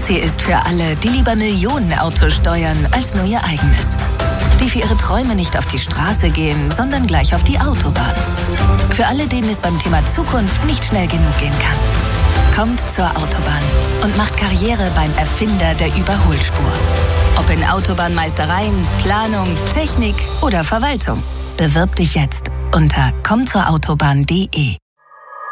Sie ist für alle, die lieber Millionenautos steuern als nur ihr eigenes. Die für ihre Träume nicht auf die Straße gehen, sondern gleich auf die Autobahn. Für alle, denen es beim Thema Zukunft nicht schnell genug gehen kann. Kommt zur Autobahn und macht Karriere beim Erfinder der Überholspur. Ob in Autobahnmeistereien, Planung, Technik oder Verwaltung. Bewirb dich jetzt unter kommzurautobahn.de.